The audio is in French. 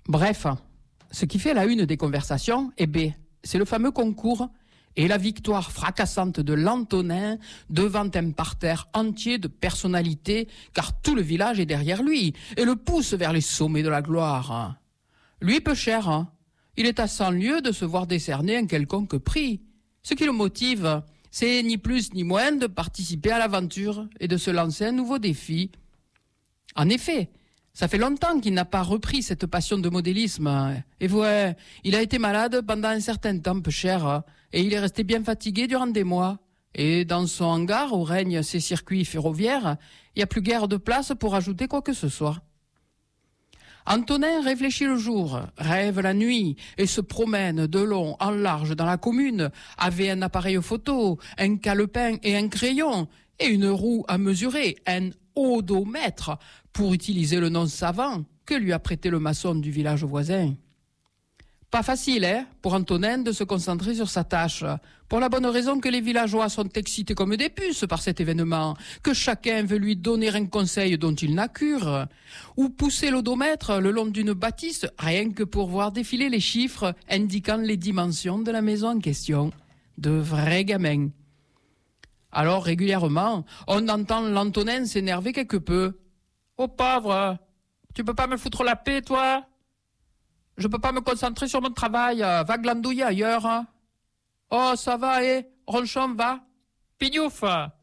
Bref, ce qui fait la une des conversations, c'est le fameux concours et la victoire fracassante de l'Antonin devant un parterre entier de personnalités, car tout le village est derrière lui et le pousse vers les sommets de la gloire. Lui peu cher, il est à 100 lieues de se voir décerner un quelconque prix. Ce qui le motive, c'est ni plus ni moins de participer à l'aventure et de se lancer un nouveau défi. En effet, ça fait longtemps qu'il n'a pas repris cette passion de modélisme. Et ouais, il a été malade pendant un certain temps, peu cher, et il est resté bien fatigué durant des mois. Et dans son hangar où règnent ces circuits ferroviaires, il n'y a plus guère de place pour ajouter quoi que ce soit. Antonin réfléchit le jour, rêve la nuit et se promène de long en large dans la commune, avec un appareil photo, un calepin et un crayon, et une roue à mesurer, un odomètre, pour utiliser le nom savant que lui a prêté le maçon du village voisin. Pas facile, pour Antonin de se concentrer sur sa tâche, pour la bonne raison que les villageois sont excités comme des puces par cet événement, que chacun veut lui donner un conseil dont il n'a cure, ou pousser l'odomètre le long d'une bâtisse, rien que pour voir défiler les chiffres indiquant les dimensions de la maison en question. De vrais gamins. Alors régulièrement, on entend l'Antonin s'énerver quelque peu. « Oh pauvre, tu peux pas me foutre la paix, toi ? Je peux pas me concentrer sur mon travail, va glandouiller ailleurs. » « Oh, ça va, Ronchon, va. Pignouf,